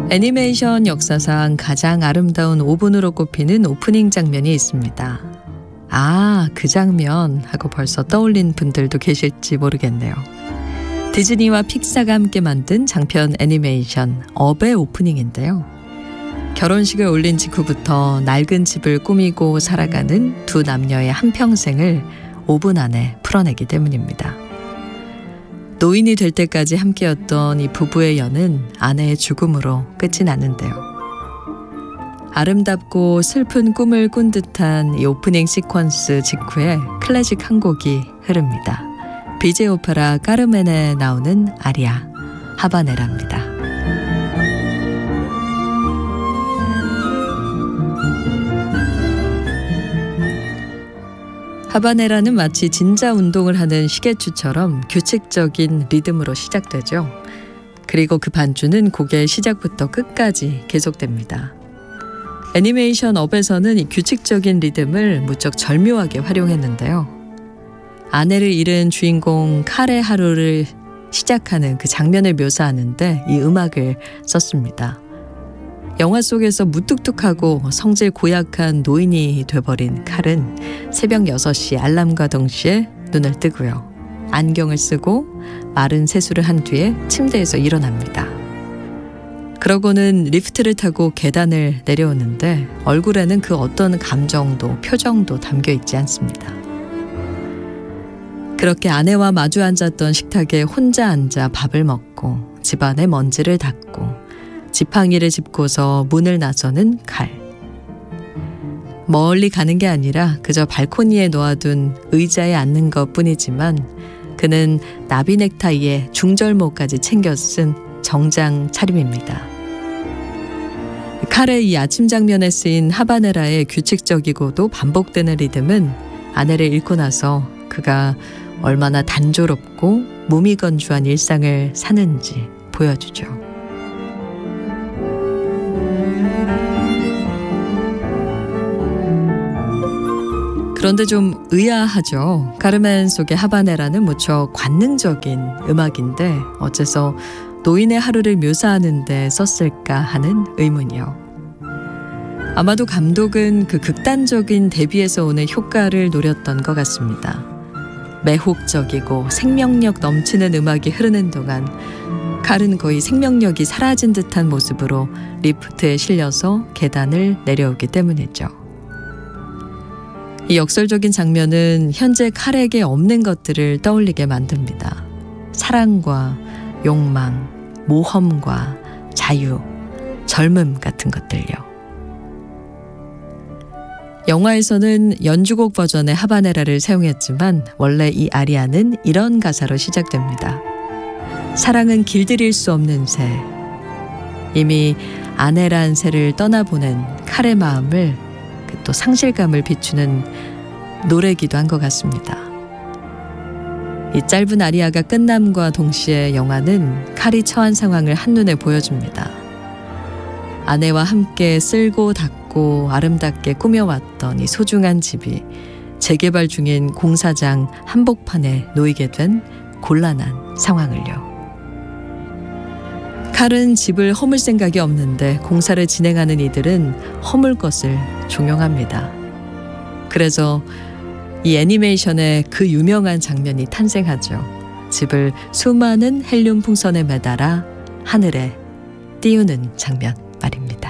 애니메이션 역사상 가장 아름다운 오븐으로 꼽히는 오프닝 장면이 있습니다. 아, 그 장면 하고 벌써 떠올린 분들도 계실지 모르겠네요. 디즈니와 픽사가 함께 만든 장편 애니메이션 업의 오프닝인데요. 결혼식을 올린 직후부터 낡은 집을 꾸미고 살아가는 두 남녀의 한평생을 오븐 안에 풀어내기 때문입니다. 노인이 될 때까지 함께였던 이 부부의 연은 아내의 죽음으로 끝이 나는데요. 아름답고 슬픈 꿈을 꾼 듯한 이 오프닝 시퀀스 직후에 클래식 한 곡이 흐릅니다. 비제 오페라 까르멘에 나오는 아리아, 하바네라입니다. 하바네라는 마치 진자 운동을 하는 시계추처럼 규칙적인 리듬으로 시작되죠. 그리고 그 반주는 곡의 시작부터 끝까지 계속됩니다. 애니메이션 업에서는 이 규칙적인 리듬을 무척 절묘하게 활용했는데요. 아내를 잃은 주인공 칼의 하루를 시작하는 그 장면을 묘사하는데 이 음악을 썼습니다. 영화 속에서 무뚝뚝하고 성질 고약한 노인이 돼버린 칼은 새벽 6시 알람과 동시에 눈을 뜨고요. 안경을 쓰고 마른 세수를 한 뒤에 침대에서 일어납니다. 그러고는 리프트를 타고 계단을 내려오는데 얼굴에는 그 어떤 감정도 표정도 담겨 있지 않습니다. 그렇게 아내와 마주 앉았던 식탁에 혼자 앉아 밥을 먹고 집안의 먼지를 닦고 지팡이를 짚고서 문을 나서는 칼. 멀리 가는 게 아니라 그저 발코니에 놓아둔 의자에 앉는 것뿐이지만 그는 나비 넥타이에 중절모까지 챙겨 쓴 정장 차림입니다. 칼의 이 아침 장면에 쓰인 하바네라의 규칙적이고도 반복되는 리듬은 아내를 잃고 나서 그가 얼마나 단조롭고 무미건조한 일상을 사는지 보여주죠. 그런데 좀 의아하죠. 카르멘 속의 하바네라는 무척 관능적인 음악인데 어째서 노인의 하루를 묘사하는 데 썼을까 하는 의문이요. 아마도 감독은 그 극단적인 대비에서 오는 효과를 노렸던 것 같습니다. 매혹적이고 생명력 넘치는 음악이 흐르는 동안 칼은 거의 생명력이 사라진 듯한 모습으로 리프트에 실려서 계단을 내려오기 때문이죠. 이 역설적인 장면은 현재 칼에게 없는 것들을 떠올리게 만듭니다. 사랑과 욕망, 모험과 자유, 젊음 같은 것들요. 영화에서는 연주곡 버전의 하바네라를 사용했지만 원래 이 아리아는 이런 가사로 시작됩니다. 사랑은 길들일 수 없는 새. 이미 아내란 새를 떠나보낸 칼의 마음을 또 상실감을 비추는 노래기도 한 것 같습니다. 이 짧은 아리아가 끝남과 동시에 영화는 칼이 처한 상황을 한눈에 보여줍니다. 아내와 함께 쓸고 닦고 아름답게 꾸며왔던 이 소중한 집이 재개발 중인 공사장 한복판에 놓이게 된 곤란한 상황을요. 칼은 집을 허물 생각이 없는데 공사를 진행하는 이들은 허물 것을 종용합니다. 그래서 이 애니메이션의 그 유명한 장면이 탄생하죠. 집을 수많은 헬륨 풍선에 매달아 하늘에 띄우는 장면 말입니다.